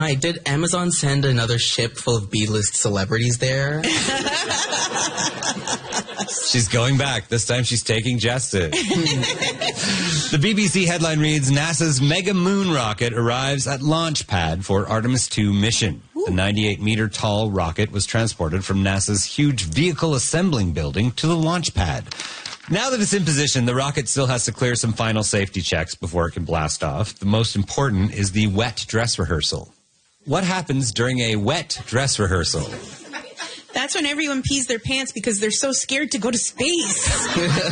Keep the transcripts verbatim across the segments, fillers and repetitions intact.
Hi, did Amazon send another ship full of B-list celebrities there? She's going back. This time she's taking Justin. The B B C headline reads, NASA's mega moon rocket arrives at launch pad for Artemis two mission. Ooh. The ninety-eight meter tall rocket was transported from NASA's huge vehicle assembling building to the launch pad. Now that it's in position, the rocket still has to clear some final safety checks before it can blast off. The most important is the wet dress rehearsal. What happens during a wet dress rehearsal? That's when everyone pees their pants because they're so scared to go to space.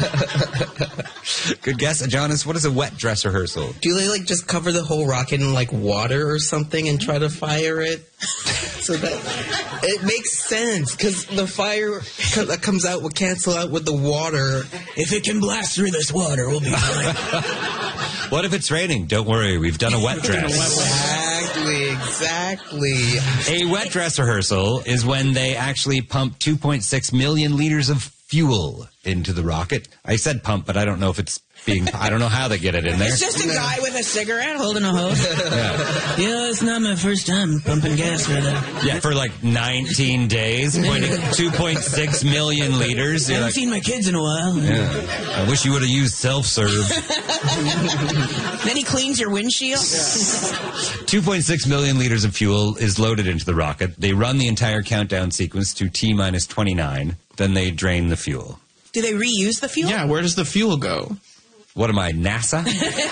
Good guess, Jonas. What is a wet dress rehearsal? Do they like just cover the whole rocket in like water or something and try to fire it? So that it makes sense because the fire that comes out will cancel out with the water. If it can blast through this water, we'll be fine. What if it's raining? Don't worry, we've done a wet dress. Exactly, exactly. A wet dress rehearsal is when they actually pump two point six million liters of fuel into the rocket. I said pump, but I don't know if it's being, I don't know how they get it in there. It's just a guy with a cigarette holding a hose. Yeah, yeah it's not my first time pumping gas with it. Yeah, for like nineteen days, two point six million liters. I haven't like, seen my kids in a while. Yeah. I wish you would have used self-serve. Then he cleans your windshield. two point six million liters of fuel is loaded into the rocket. They run the entire countdown sequence to T minus twenty-nine. Then they drain the fuel. Do they reuse the fuel? Yeah, where does the fuel go? What am I, NASA?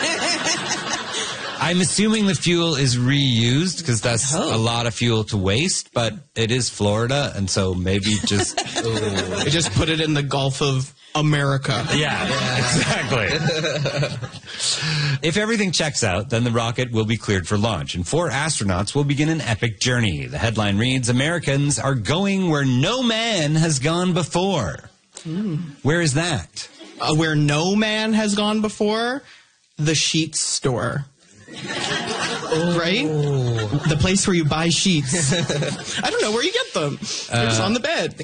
I'm assuming the fuel is reused because that's a lot of fuel to waste, but it is Florida, and so maybe just... They just put it in the Gulf of America. Yeah, yeah. Exactly. If everything checks out, then the rocket will be cleared for launch, and four astronauts will begin an epic journey. The headline reads, Americans are going where no man has gone before. Mm. Where is that? Uh, where no man has gone before? The sheets store. Oh. Right? The place where you buy sheets. I don't know where you get them. They're uh, just on the bed.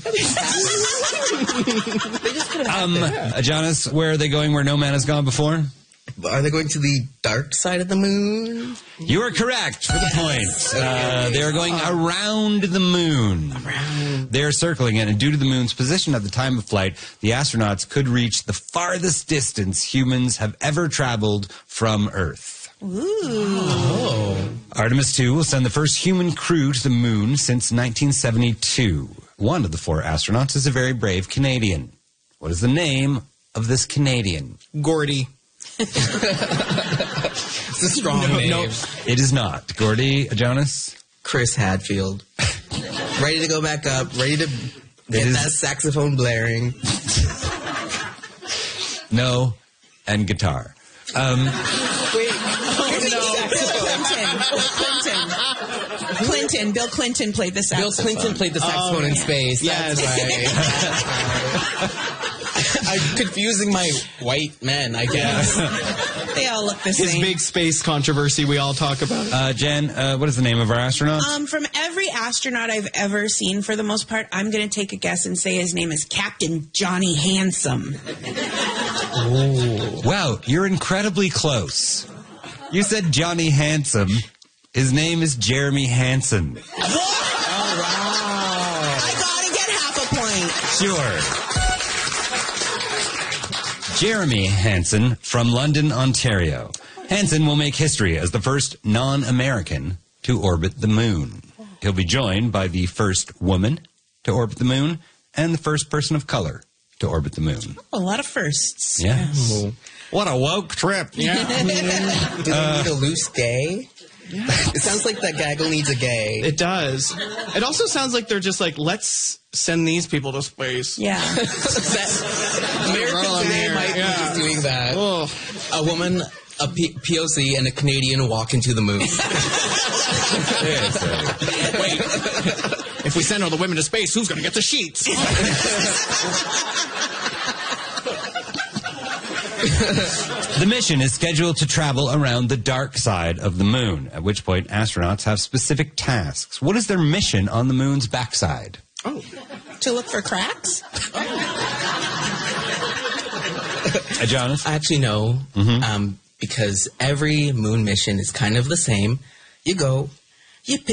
um, uh, Jonas, where are they going where no man has gone before? Are they going to the dark side of the moon? You are correct for the point. Uh, they are going around the moon. Around. They are circling it, and due to the moon's position at the time of flight, the astronauts could reach the farthest distance humans have ever traveled from Earth. Ooh. Oh. Artemis two will send the first human crew to the moon since nineteen seventy-two. One of the four astronauts is a very brave Canadian. What is the name of this Canadian? Gordy. It's a strong no, name. No. It is not. Gordy, Jonas? Chris Hadfield. Ready to go back up. Ready to get that saxophone blaring. No, and guitar. Um, Wait. Oh, no. Clinton. Clinton. Clinton. Bill Clinton played the saxophone. Bill Clinton played the saxophone oh, in space. Yes. That's right. That's right. I'm confusing my white men, I guess. They all look the His same. His big space controversy we all talk about. Uh, Jen, uh, what is the name of our astronaut? Um, from every astronaut I've ever seen, for the most part, I'm going to take a guess and say his name is Captain Johnny Handsome. Oh. Wow, you're incredibly close. You said Johnny Handsome. His name is Jeremy Hansen. Oh, wow. I got to get half a point. Sure. Jeremy Hansen from London, Ontario. Hansen will make history as the first non-American to orbit the moon. He'll be joined by the first woman to orbit the moon and the first person of color to orbit the moon. A lot of firsts. Yeah. Oh. What a woke trip. Yeah. Do they need a loose gay? Yeah. It sounds like that gaggle needs a gay. It does. It also sounds like they're just like, let's send these people to space. Yeah. American Gay might yeah. be just doing that. Oh. A woman, a P- POC, and a Canadian walk into the moon. Wait. If we send all the women to space, who's going to get the sheets? The mission is scheduled to travel around the dark side of the moon, at which point astronauts have specific tasks. What is their mission on the moon's backside? Oh, to look for cracks? Uh, Jonas? I actually know, mm-hmm. um, because every moon mission is kind of the same. You go, You